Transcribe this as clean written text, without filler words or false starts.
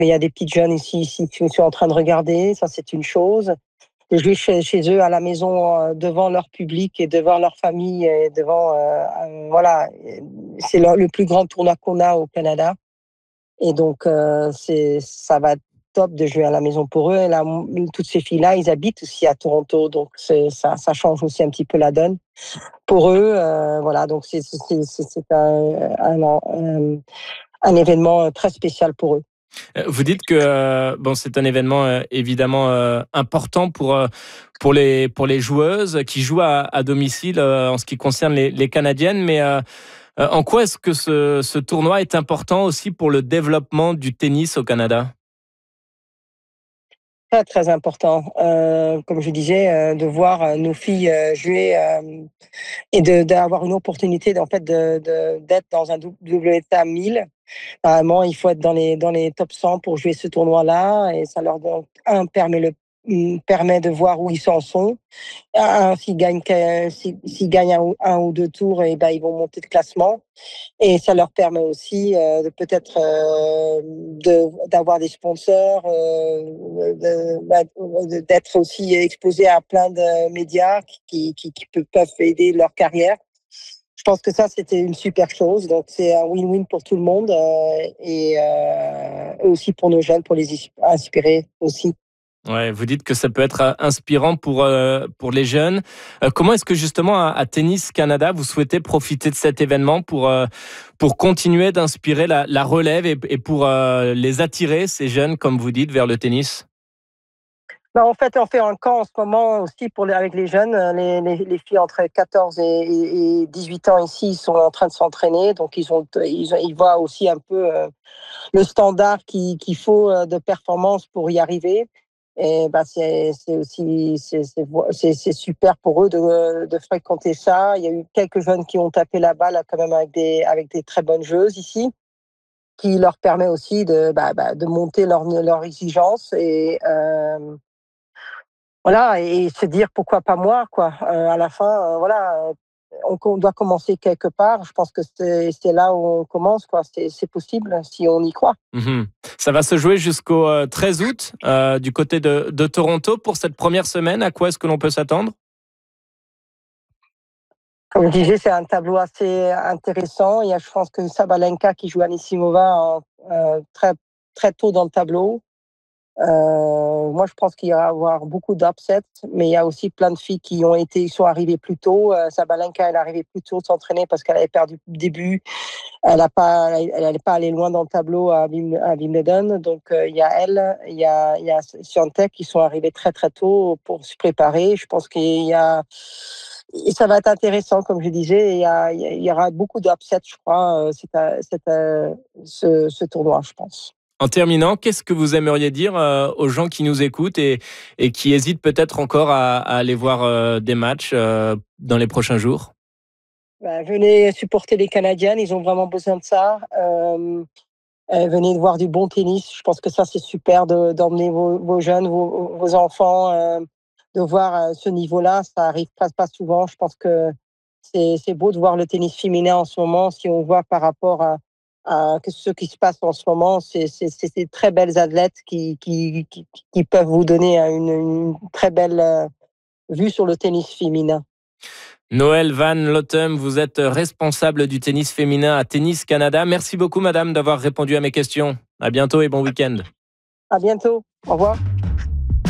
il y a des petites jeunes ici qui sont en train de regarder. Ça, c'est une chose. Et je vais chez eux à la maison, devant leur public et devant leur famille et devant, voilà. C'est le plus grand tournoi qu'on a au Canada. Et donc, ça va être top de jouer à la maison pour eux. Et là, toutes ces filles-là, ils habitent aussi à Toronto, donc ça change aussi un petit peu la donne pour eux. Voilà, donc c'est un événement très spécial pour eux. Vous dites que bon, c'est un événement évidemment important pour les joueuses qui jouent à domicile en ce qui concerne les Canadiennes, mais en quoi est-ce que ce tournoi est important aussi pour le développement du tennis au Canada? Très, très important. Comme je disais, de voir nos filles jouer et d'avoir une opportunité d'être dans un WTA 1000. Normalement, il faut être dans les top 100 pour jouer ce tournoi-là et ça leur donne, permet de voir où ils en sont. S'ils gagnent un ou deux tours, et ben, ils vont monter de classement. Et ça leur permet aussi de peut-être d'avoir des sponsors, d'être aussi exposés à plein de médias qui peuvent aider leur carrière. Je pense que ça, c'était une super chose. Donc, c'est un win-win pour tout le monde et aussi pour nos jeunes, pour les inspirer aussi. Ouais, vous dites que ça peut être inspirant pour les jeunes. Comment est-ce que justement à Tennis Canada, vous souhaitez profiter de cet événement pour continuer d'inspirer la relève et pour les attirer, ces jeunes, comme vous dites, vers le tennis? Ben, en fait, on fait un camp en ce moment aussi avec les jeunes. Les filles entre 14 et 18 ans ici, ils sont en train de s'entraîner. Donc, ils voient aussi un peu le standard qu'il faut de performance pour y arriver. Et bah, c'est aussi c'est super pour eux de fréquenter ça. Il y a eu quelques jeunes qui ont tapé la balle quand même avec des très bonnes joueuses ici, qui leur permet aussi de monter leur exigence et voilà, et se dire pourquoi pas moi, quoi. À la fin, voilà, on doit commencer quelque part. Je pense que c'est là où on commence, quoi. C'est possible si on y croit. Mhm. Ça va se jouer jusqu'au 13 août du côté de Toronto pour cette première semaine. À quoi est-ce que l'on peut s'attendre? Comme je disais, c'est un tableau assez intéressant. Il y a, je pense que Sabalenka qui joue Anisimova très, très tôt dans le tableau. Moi, je pense qu'il va y avoir beaucoup d'upsets, mais il y a aussi plein de filles qui sont arrivées plus tôt. Sabalenka, elle est arrivée plus tôt de s'entraîner parce qu'elle avait perdu le début. Elle n'est pas allée loin dans le tableau à Wimbledon. Donc, il y a elle, il y a Swiatek qui sont arrivés très, très tôt pour se préparer. Je pense et ça va être intéressant, comme je disais. Il y aura beaucoup d'upsets, je crois, ce tournoi, je pense. En terminant, qu'est-ce que vous aimeriez dire aux gens qui nous écoutent et qui hésitent peut-être encore à aller voir des matchs dans les prochains jours? Ben, venez supporter les Canadiennes, ils ont vraiment besoin de ça. Venez voir du bon tennis. Je pense que ça, c'est super d'emmener vos jeunes, vos enfants, de voir ce niveau-là. Ça arrive pas souvent. Je pense que c'est beau de voir le tennis féminin en ce moment. Si on voit par rapport à ce qui se passe en ce moment, c'est ces très belles athlètes qui peuvent vous donner une très belle vue sur le tennis féminin. Noëlle Van Lottem, vous êtes responsable du tennis féminin à Tennis Canada. Merci beaucoup, madame, d'avoir répondu à mes questions. À bientôt et bon week-end. À bientôt. Au revoir.